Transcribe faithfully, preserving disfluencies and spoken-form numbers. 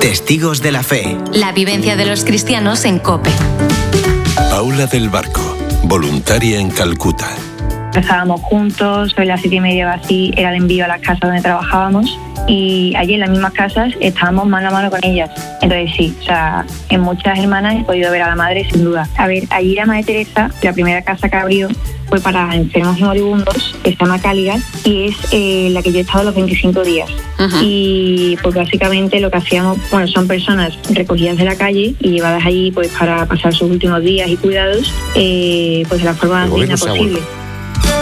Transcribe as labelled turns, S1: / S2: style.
S1: Testigos de la Fe.
S2: La vivencia de los cristianos en COPE.
S3: Paula del Barco, voluntaria en Calcuta.
S4: Empezábamos juntos, sobre las siete y media así era el envío a las casas donde trabajábamos y allí en las mismas casas estábamos mano a mano con ellas. Entonces sí, o sea, en muchas hermanas he podido ver a la madre sin duda. A ver, allí la Madre Teresa, la primera casa que abrió fue para enfermos y moribundos, que se llama Cáligas, y es eh, la que yo he estado los veinticinco días. Uh-huh. Y pues básicamente lo que hacíamos, bueno, son personas recogidas de la calle y llevadas allí pues para pasar sus últimos días y cuidados, eh, pues de la forma más digna posible.